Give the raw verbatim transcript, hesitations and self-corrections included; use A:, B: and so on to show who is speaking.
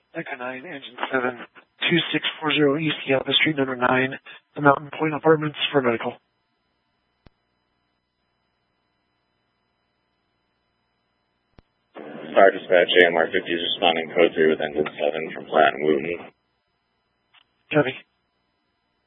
A: Echo nine, Engine seven, two six four zero East Yapa Street, number nine, the Mountain Point Apartments for medical.
B: Fire Dispatch, A M R fifty is responding code three with Engine seven from Platt and Wooten.
A: Copy.